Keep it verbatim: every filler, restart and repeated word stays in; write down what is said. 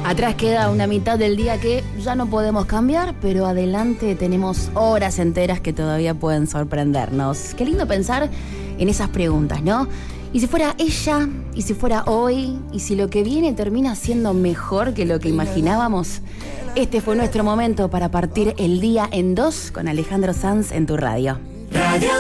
Atrás queda una mitad del día que ya no podemos cambiar, pero adelante tenemos horas enteras que todavía pueden sorprendernos. Qué lindo pensar en esas preguntas, ¿no? ¿Y si fuera ella? ¿Y si fuera hoy? ¿Y si lo que viene termina siendo mejor que lo que imaginábamos? Este fue nuestro momento para partir el día en dos con Alejandro Sanz en tu radio. Radio